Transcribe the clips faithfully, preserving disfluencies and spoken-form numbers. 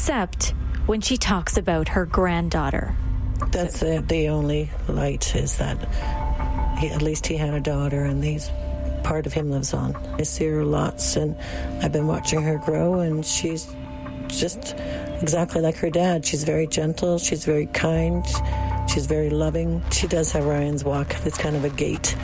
except when she talks about her granddaughter. That's the, the only light, is that he, at least he had a daughter, and he's, part of him lives on. I see her lots, and I've been watching her grow, and she's just exactly like her dad. She's very gentle, she's very kind, she's very loving. She does have Ryan's walk. It's kind of a gait.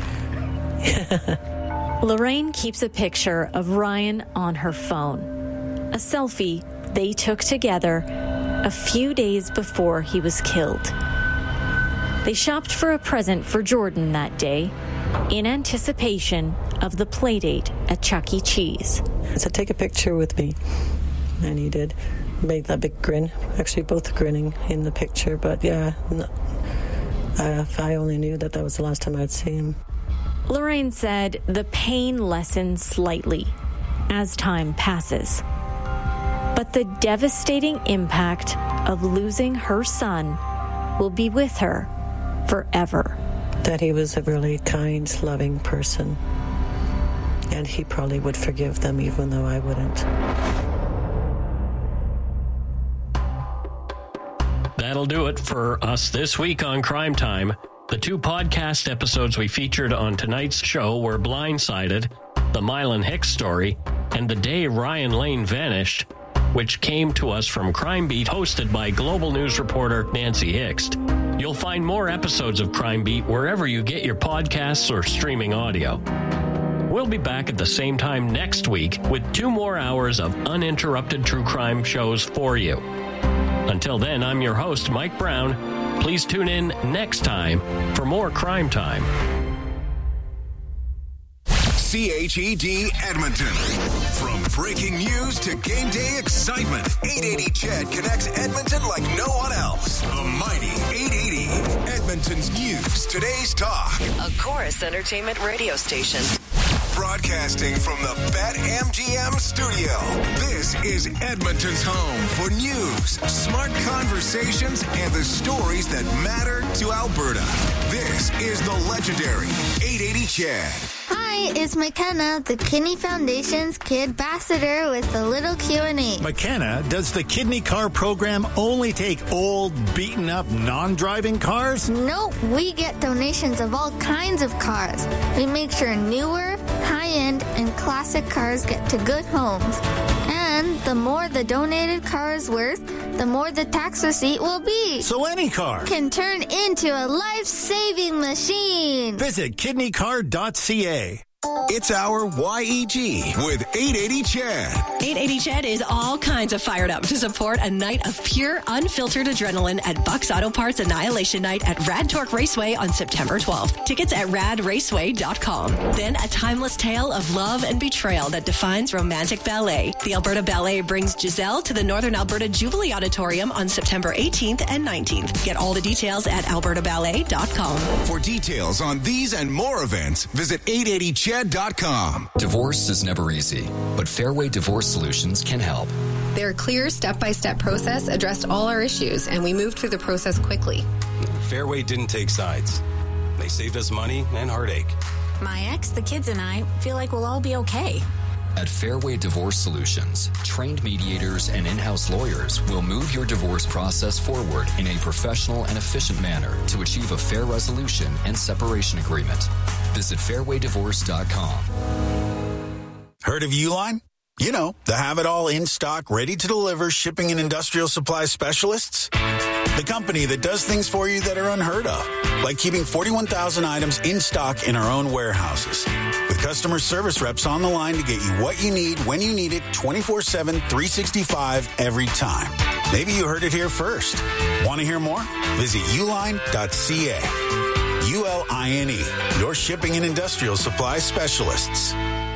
Lorraine keeps a picture of Ryan on her phone, a selfie they took together a few days before he was killed. They shopped for a present for Jordan that day in anticipation of the playdate at Chuck E. Cheese. I said, take a picture with me. And he did. Made that big grin. Actually, both grinning in the picture. But yeah, no, uh, if I only knew that that was the last time I'd see him. Lorraine said the pain lessens slightly as time passes. But the devastating impact of losing her son will be with her forever. That he was a really kind, loving person. And he probably would forgive them, even though I wouldn't. That'll do it for us this week on Crime Time. The two podcast episodes we featured on tonight's show were Blindsided, the Mylan Hicks story, and The Day Ryan Lane Vanished, which came to us from Crime Beat, hosted by Global News reporter Nancy Hixt. You'll find more episodes of Crime Beat wherever you get your podcasts or streaming audio. We'll be back at the same time next week with two more hours of uninterrupted true crime shows for you. Until then, I'm your host, Mike Brown. Please tune in next time for more Crime Time. C H E D Edmonton. From breaking news to game day excitement, eight eighty C H E D connects Edmonton like no one else. The mighty eight eighty. Edmonton's news, today's talk. A Chorus Entertainment radio station. Broadcasting from the BetMGM studio. This is Edmonton's home for news, smart conversations, and the stories that matter to Alberta. This is the legendary eight eighty C H E D. Hi, it's McKenna, the Kidney Foundation's Kid Ambassador with a little Q and A. McKenna, does the Kidney Car program only take old, beaten-up, non-driving cars? Nope, we get donations of all kinds of cars. We make sure newer, high-end, and classic cars get to good homes. And the more the donated car is worth, the more the tax receipt will be. So any car can turn into a life-saving machine. Visit kidney car dot c a. It's our Y E G with eight eighty C H E D. eight eighty C H E D is all kinds of fired up to support a night of pure, unfiltered adrenaline at Buck's Auto Parts Annihilation Night at Rad Torque Raceway on September twelfth. Tickets at rad raceway dot com. Then a timeless tale of love and betrayal that defines romantic ballet. The Alberta Ballet brings Giselle to the Northern Alberta Jubilee Auditorium on September eighteenth and nineteenth. Get all the details at alberta ballet dot com. For details on these and more events, visit eight eighty C H E D dot com. Divorce is never easy, but Fairway Divorce Solutions can help. Their clear step-by-step process addressed all our issues, and we moved through the process quickly. Fairway didn't take sides. They saved us money and heartache. My ex, the kids, and I feel like we'll all be okay. At Fairway Divorce Solutions, trained mediators and in-house lawyers will move your divorce process forward in a professional and efficient manner to achieve a fair resolution and separation agreement. Visit fairway divorce dot com. Heard of Uline? You know, the have-it-all in-stock, ready-to-deliver shipping and industrial supply specialists. The company that does things for you that are unheard of, like keeping forty-one thousand items in stock in our own warehouses. With customer service reps on the line to get you what you need, when you need it, twenty-four seven, three sixty-five, every time. Maybe you heard it here first. Want to hear more? Visit uline dot c a. U L I N E, your shipping and industrial supply specialists.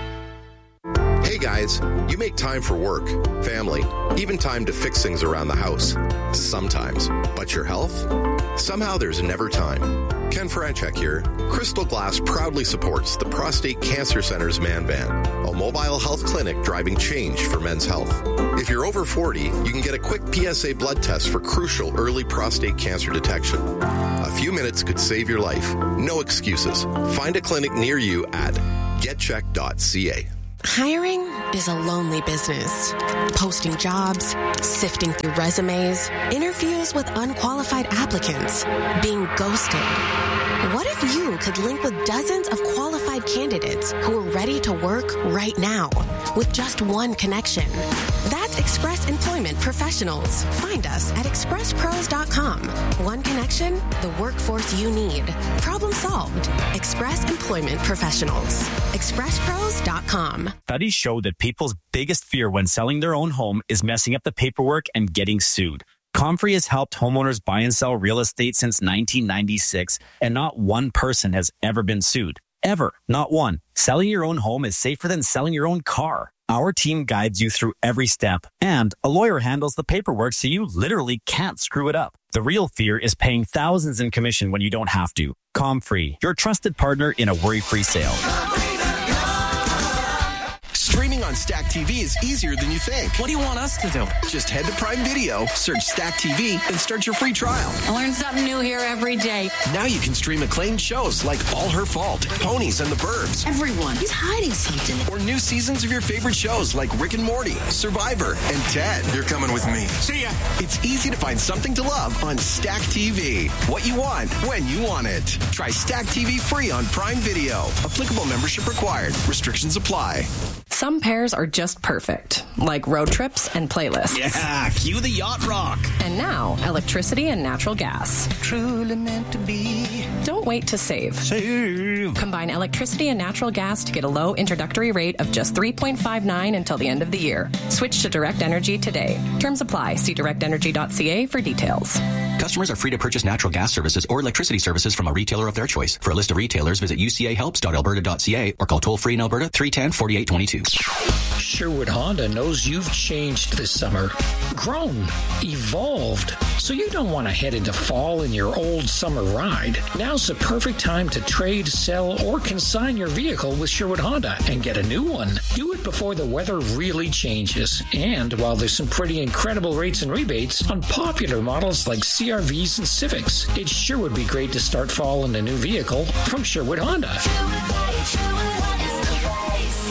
Hey guys, you make time for work, family, even time to fix things around the house. Sometimes. But your health? Somehow there's never time. Ken Franchek here. Crystal Glass proudly supports the Prostate Cancer Center's Man Van, a mobile health clinic driving change for men's health. If you're over forty, you can get a quick P S A blood test for crucial early prostate cancer detection. A few minutes could save your life. No excuses. Find a clinic near you at get check dot c a. Hiring is a lonely business. Posting jobs, sifting through resumes, interviews with unqualified applicants, being ghosted. What if you could link with dozens of qualified candidates who are ready to work right now with just one connection? That's Express Employment Professionals. Find us at express pros dot com. One connection, the workforce you need. Problem solved. Express Employment Professionals. express pros dot com. Studies show that people's biggest fear when selling their own home is messing up the paperwork and getting sued. Comfrey has helped homeowners buy and sell real estate since nineteen ninety-six, and not one person has ever been sued. Ever. Not one. Selling your own home is safer than selling your own car. Our team guides you through every step, and a lawyer handles the paperwork so you literally can't screw it up. The real fear is paying thousands in commission when you don't have to. Comfrey, your trusted partner in a worry-free sale. Streaming on Stack T V is easier than you think. What do you want us to do? Just head to Prime Video, search Stack T V, and start your free trial. I learn something new here every day. Now you can stream acclaimed shows like All Her Fault, Ponies and the Burbs. Everyone is hiding something. Or new seasons of your favorite shows like Rick and Morty, Survivor, and Ted. You're coming with me. See ya. It's easy to find something to love on Stack T V. What you want, when you want it. Try Stack T V free on Prime Video. Applicable membership required. Restrictions apply. Some pairs are just perfect, like road trips and playlists. Yeah, cue the yacht rock. And now, electricity and natural gas. Truly meant to be. Don't wait to save. Save. Combine electricity and natural gas to get a low introductory rate of just three point five nine until the end of the year. Switch to Direct Energy today. Terms apply. See direct energy dot c a for details. Customers are free to purchase natural gas services or electricity services from a retailer of their choice. For a list of retailers, visit u c a helps dot alberta dot c a or call toll-free in Alberta three one zero, four eight two two. Sherwood Honda knows you've changed this summer, grown, evolved, so you don't want to head into fall in your old summer ride. Now's the perfect time to trade, sell, or consign your vehicle with Sherwood Honda and get a new one. Do it before the weather really changes, and while there's some pretty incredible rates and rebates on popular models like C R Vs and Civics. It sure would be great to start fall in a new vehicle from Sherwood Honda. Sherwood, Sherwood is the place.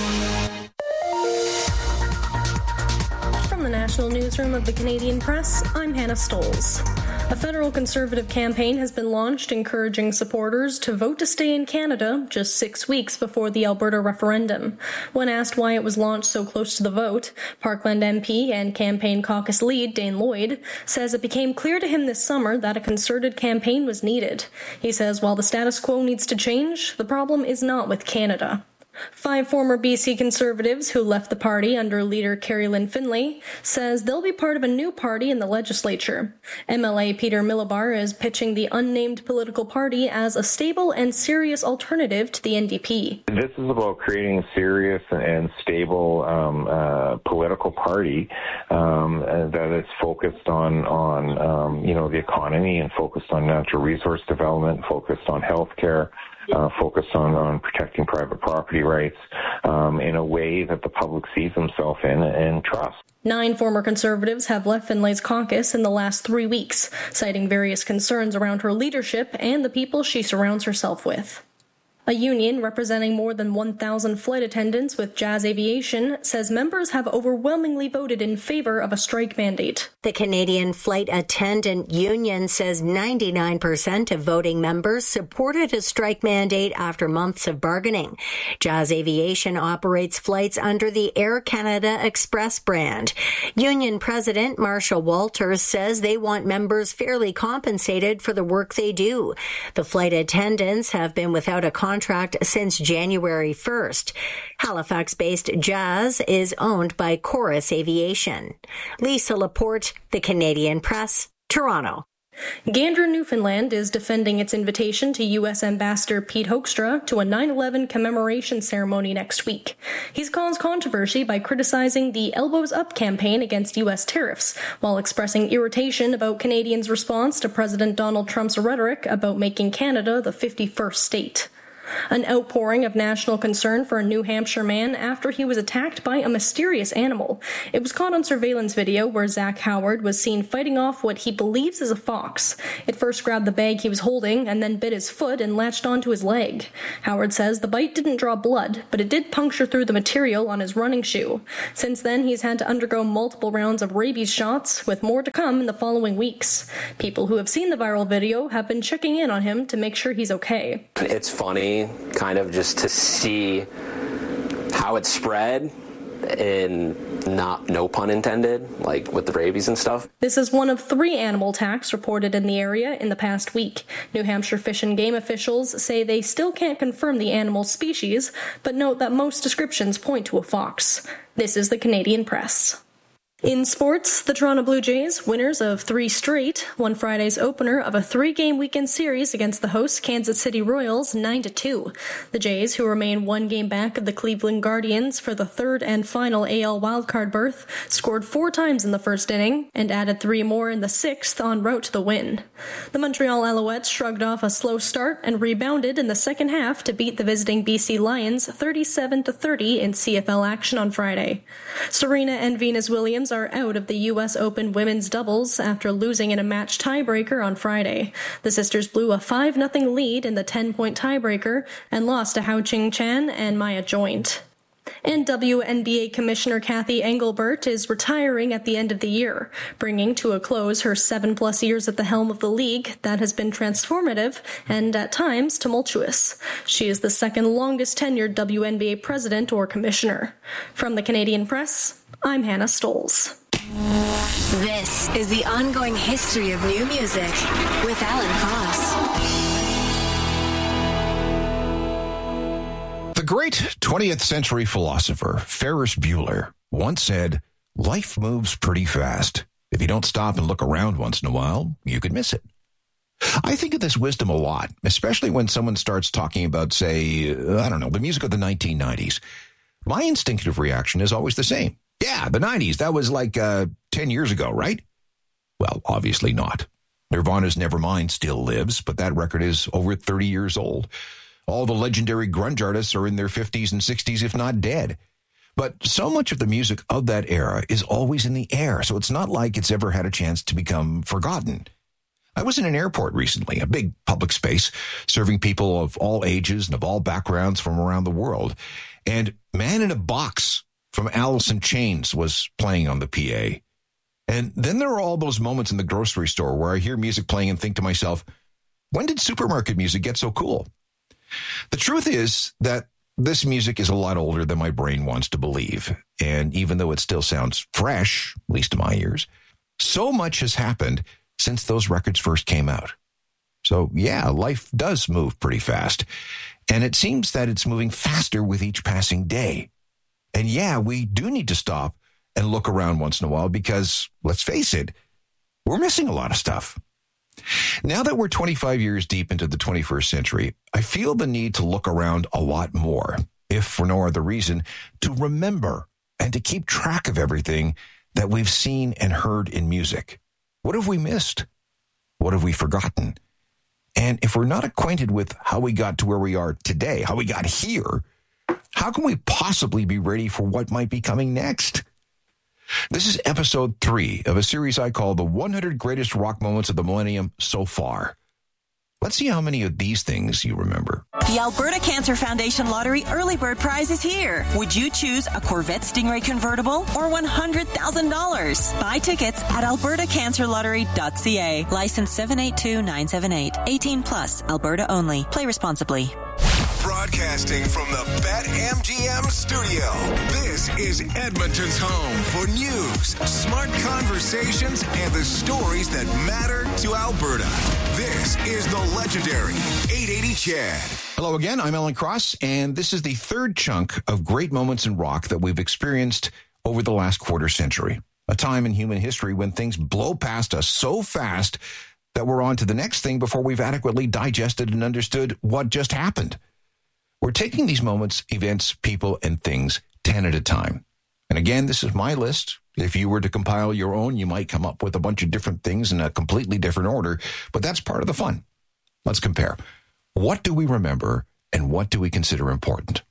From the National Newsroom of the Canadian Press, I'm Hannah Stoles. A federal Conservative campaign has been launched encouraging supporters to vote to stay in Canada just six weeks before the Alberta referendum. When asked why it was launched so close to the vote, Parkland M P and campaign caucus lead Dane Lloyd says it became clear to him this summer that a concerted campaign was needed. He says while the status quo needs to change, the problem is not with Canada. Five former B C Conservatives who left the party under leader Carrie Lynn Finlay says they'll be part of a new party in the legislature. M L A Peter Milobar is pitching the unnamed political party as a stable and serious alternative to the N D P. This is about creating a serious and stable um, uh, political party um, that is focused on, on um, you know, the economy and focused on natural resource development, focused on healthcare, Uh, focus on, on protecting private property rights um, in a way that the public sees themselves in and trust. Nine former Conservatives have left Finlay's caucus in the last three weeks, citing various concerns around her leadership and the people she surrounds herself with. A union representing more than one thousand flight attendants with Jazz Aviation says members have overwhelmingly voted in favor of a strike mandate. The Canadian Flight Attendant Union says ninety-nine percent of voting members supported a strike mandate after months of bargaining. Jazz Aviation operates flights under the Air Canada Express brand. Union President Marshall Walters says they want members fairly compensated for the work they do. The flight attendants have been without a contract contract since January first. Halifax-based Jazz is owned by Chorus Aviation. Lisa Laporte, The Canadian Press, Toronto. Gander, Newfoundland is defending its invitation to U S Ambassador Pete Hoekstra to a nine eleven commemoration ceremony next week. He's caused controversy by criticizing the Elbows Up campaign against U S tariffs, while expressing irritation about Canadians' response to President Donald Trump's rhetoric about making Canada the fifty-first state. An outpouring of national concern for a New Hampshire man after he was attacked by a mysterious animal. It was caught on surveillance video where Zach Howard was seen fighting off what he believes is a fox. It first grabbed the bag he was holding and then bit his foot and latched onto his leg. Howard says the bite didn't draw blood, but it did puncture through the material on his running shoe. Since then, he's had to undergo multiple rounds of rabies shots, with more to come in the following weeks. People who have seen the viral video have been checking in on him to make sure he's okay. It's funny, kind of just to see how it spread, and not, no pun intended, like with the rabies and stuff. This is one of three animal attacks reported in the area in the past week. New Hampshire Fish and Game officials say they still can't confirm the animal species, but note that most descriptions point to a fox. This is the Canadian Press. In sports, the Toronto Blue Jays, winners of three straight, won Friday's opener of a three-game weekend series against the host Kansas City Royals nine to two. The Jays, who remain one game back of the Cleveland Guardians for the third and final A L wildcard berth, scored four times in the first inning and added three more in the sixth en route to the win. The Montreal Alouettes shrugged off a slow start and rebounded in the second half to beat the visiting B C Lions thirty-seven to thirty in C F L action on Friday. Serena and Venus Williams are out of the U S Open women's doubles after losing in a match tiebreaker on Friday. The sisters blew a five nothing lead in the ten-point tiebreaker and lost to Hao Ching Chan and Maya Joint. And W N B A Commissioner Kathy Engelbert is retiring at the end of the year, bringing to a close her seven-plus years at the helm of the league that has been transformative and, at times, tumultuous. She is the second longest-tenured W N B A president or commissioner. From the Canadian Press, I'm Hannah Stolz. This is the ongoing history of new music with Alan Cross. The great twentieth century philosopher Ferris Bueller once said, "Life moves pretty fast. If you don't stop and look around once in a while, you could miss it." I think of this wisdom a lot, especially when someone starts talking about, say, I don't know, the music of the nineteen nineties. My instinctive reaction is always the same. Yeah, the nineties, that was like uh, ten years ago, right? Well, obviously not. Nirvana's Nevermind still lives, but that record is over thirty years old. All the legendary grunge artists are in their fifties and sixties, if not dead. But so much of the music of that era is always in the air, so it's not like it's ever had a chance to become forgotten. I was in an airport recently, a big public space, serving people of all ages and of all backgrounds from around the world. And Man in a Box from Alice in Chains was playing on the P A. And then there are all those moments in the grocery store where I hear music playing and think to myself, when did supermarket music get so cool? The truth is that this music is a lot older than my brain wants to believe. And even though it still sounds fresh, at least to my ears, so much has happened since those records first came out. So yeah, life does move pretty fast. And it seems that it's moving faster with each passing day. And yeah, we do need to stop and look around once in a while because, let's face it, we're missing a lot of stuff. Now that we're twenty-five years deep into the twenty-first century, I feel the need to look around a lot more, if for no other reason, to remember and to keep track of everything that we've seen and heard in music. What have we missed? What have we forgotten? And if we're not acquainted with how we got to where we are today, how we got here, how can we possibly be ready for what might be coming next? This is episode three of a series I call The one hundred Greatest Rock Moments of the Millennium So Far. Let's see how many of these things you remember. The Alberta Cancer Foundation Lottery Early Bird Prize is here. Would you choose a Corvette Stingray convertible or one hundred thousand dollars? Buy tickets at alberta cancer lottery dot c a. License seven eight two nine seven eight. eighteen plus. Alberta only. Play responsibly. Broadcasting from the BetMGM studio, this is Edmonton's home for news, smart conversations, and the stories that matter to Alberta. This is the legendary eight eighty Chad. Hello again, I'm Alan Cross, and this is the third chunk of great moments in rock that we've experienced over the last quarter century. A time in human history when things blow past us so fast that we're on to the next thing before we've adequately digested and understood what just happened. We're taking these moments, events, people, and things ten at a time. And again, this is my list. If you were to compile your own, you might come up with a bunch of different things in a completely different order, but that's part of the fun. Let's compare. What do we remember and what do we consider important?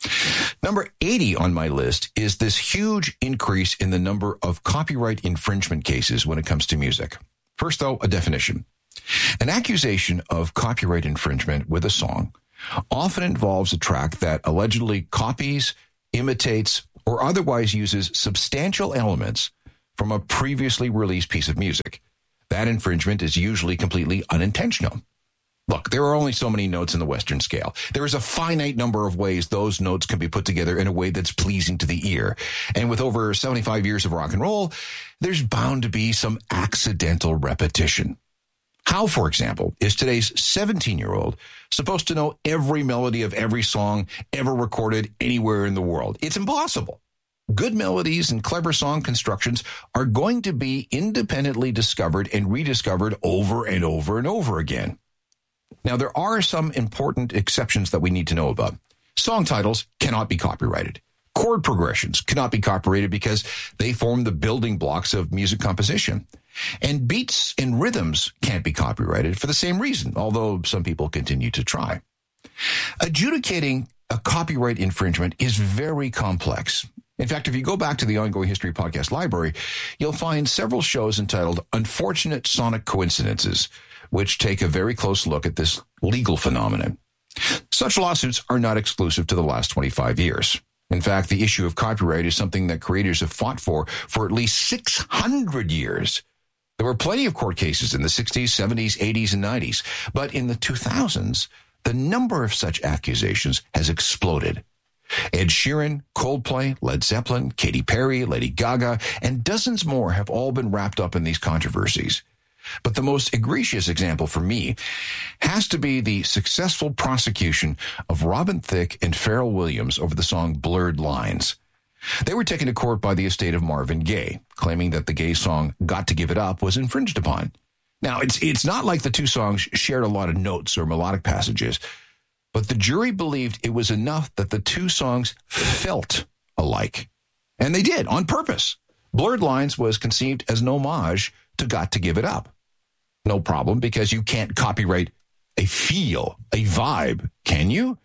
Number eighty on my list is this huge increase in the number of copyright infringement cases when it comes to music. First, though, a definition. An accusation of copyright infringement with a song often involves a track that allegedly copies, imitates, or otherwise uses substantial elements from a previously released piece of music. That infringement is usually completely unintentional. Look, there are only so many notes in the Western scale. There is a finite number of ways those notes can be put together in a way that's pleasing to the ear. And with over seventy-five years of rock and roll, there's bound to be some accidental repetition. How, for example, is today's seventeen-year-old supposed to know every melody of every song ever recorded anywhere in the world? It's impossible. Good melodies and clever song constructions are going to be independently discovered and rediscovered over and over and over again. Now, there are some important exceptions that we need to know about. Song titles cannot be copyrighted. Chord progressions cannot be copyrighted because they form the building blocks of music composition. And beats and rhythms can't be copyrighted for the same reason, although some people continue to try. Adjudicating a copyright infringement is very complex. In fact, if you go back to the Ongoing History Podcast Library, you'll find several shows entitled Unfortunate Sonic Coincidences, which take a very close look at this legal phenomenon. Such lawsuits are not exclusive to the last twenty-five years. In fact, the issue of copyright is something that creators have fought for for at least six hundred years. There were plenty of court cases in the sixties, seventies, eighties, and nineties, but in the two thousands, the number of such accusations has exploded. Ed Sheeran, Coldplay, Led Zeppelin, Katy Perry, Lady Gaga, and dozens more have all been wrapped up in these controversies. But the most egregious example for me has to be the successful prosecution of Robin Thicke and Pharrell Williams over the song Blurred Lines. They were taken to court by the estate of Marvin Gaye, claiming that the Gaye song Got to Give It Up was infringed upon. Now, it's it's not like the two songs shared a lot of notes or melodic passages, but the jury believed it was enough that the two songs felt alike. And they did, on purpose. Blurred Lines was conceived as an homage to Got to Give It Up. No problem, because you can't copyright a feel, a vibe, can you?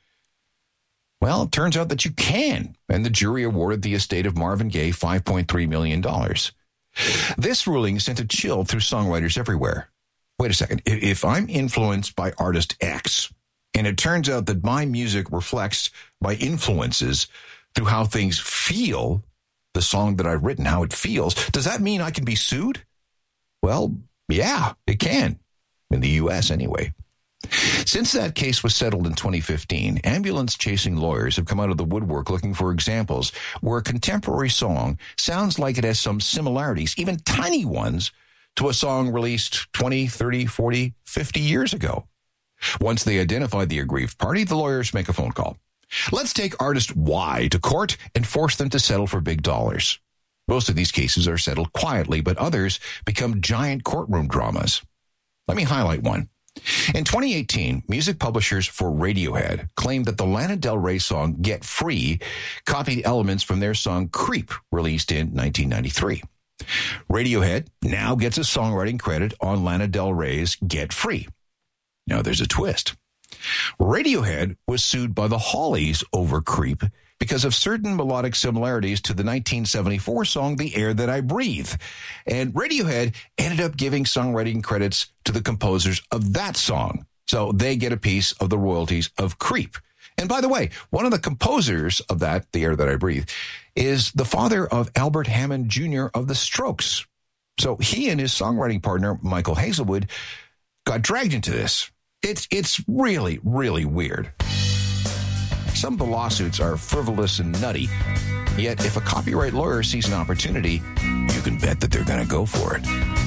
Well, it turns out that you can, and the jury awarded the estate of Marvin Gaye five point three million dollars. This ruling sent a chill through songwriters everywhere. Wait a second. If I'm influenced by artist X, and it turns out that my music reflects my influences through how things feel, the song that I've written, how it feels, does that mean I can be sued? Well, yeah, it can. In the U S anyway. Since that case was settled in twenty fifteen, ambulance-chasing lawyers have come out of the woodwork looking for examples where a contemporary song sounds like it has some similarities, even tiny ones, to a song released twenty, thirty, forty, fifty years ago. Once they identify the aggrieved party, the lawyers make a phone call. Let's take artist Y to court and force them to settle for big dollars. Most of these cases are settled quietly, but others become giant courtroom dramas. Let me highlight one. In twenty eighteen, music publishers for Radiohead claimed that the Lana Del Rey song Get Free copied elements from their song Creep, released in nineteen ninety-three. Radiohead now gets a songwriting credit on Lana Del Rey's Get Free. Now there's a twist. Radiohead was sued by the Hollies over Creep because of certain melodic similarities to the nineteen seventy-four song The Air That I Breathe. And Radiohead ended up giving songwriting credits to the composers of that song. So they get a piece of the royalties of Creep. And by the way, one of the composers of that, The Air That I Breathe, is the father of Albert Hammond Junior of the Strokes. So he and his songwriting partner, Michael Hazelwood, got dragged into this. It's, it's really, really weird. Some of the lawsuits are frivolous and nutty, yet if a copyright lawyer sees an opportunity, you can bet that they're going to go for it.